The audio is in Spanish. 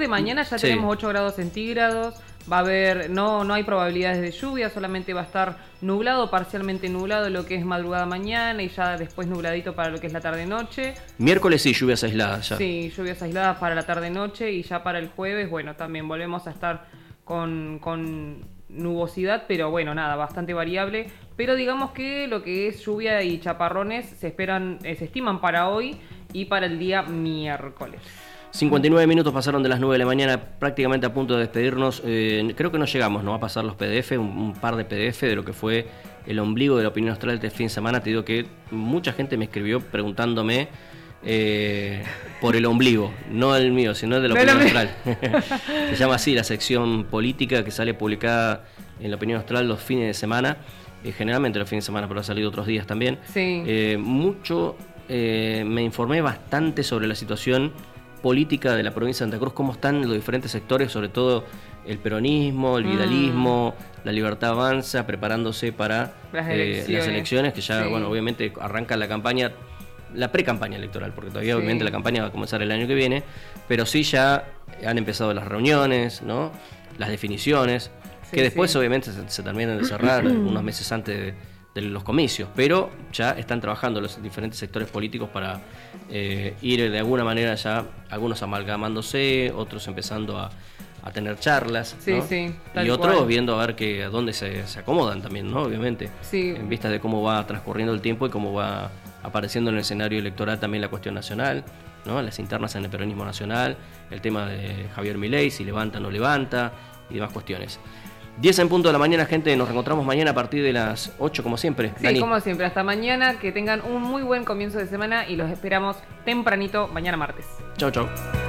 de mañana ya tenemos 8 grados centígrados. Va a haber, no hay probabilidades de lluvia, solamente va a estar nublado, parcialmente nublado lo que es madrugada mañana y ya después nubladito para lo que es la tarde-noche. Miércoles sí, lluvias aisladas ya. Sí, lluvias aisladas para la tarde-noche y ya para el jueves, bueno, también volvemos a estar con nubosidad, pero bueno, nada, bastante variable. Pero digamos que lo que es lluvia y chaparrones se estiman para hoy y para el día miércoles. 59 minutos pasaron de las 9 de la mañana, prácticamente a punto de despedirnos. Creo que no llegamos, ¿no?, a pasar los PDF, un par de PDF de lo que fue el ombligo de la opinión austral este fin de semana. Te digo que mucha gente me escribió preguntándome por el ombligo, no el mío, sino el de la opinión austral. Se llama así la sección política que sale publicada en la opinión austral los fines de semana, generalmente los fines de semana, pero ha salido otros días también. Sí. Me informé bastante sobre la situación política de la provincia de Santa Cruz, cómo están los diferentes sectores, sobre todo el peronismo, el vidalismo, la Libertad Avanza, preparándose para las elecciones, que ya, bueno, obviamente arranca la campaña, la pre-campaña electoral, porque todavía obviamente la campaña va a comenzar el año que viene, pero sí ya han empezado las reuniones, ¿no?, las definiciones, que después obviamente se terminan de cerrar unos meses antes de los comicios, pero ya están trabajando los diferentes sectores políticos para ir de alguna manera ya, algunos amalgamándose, otros empezando a tener charlas, ¿no? Y otros viendo a ver a dónde se acomodan también, ¿no?, obviamente, en vista de cómo va transcurriendo el tiempo y cómo va apareciendo en el escenario electoral también la cuestión nacional, ¿no?, las internas en el peronismo nacional, el tema de Javier Milei, si levanta o no levanta, y demás cuestiones. 10 en punto de la mañana, gente. Nos reencontramos mañana a partir de las 8, como siempre. Sí, Dani. como siempre. Hasta mañana. Que tengan un muy buen comienzo de semana y los esperamos tempranito mañana martes. Chau, chau.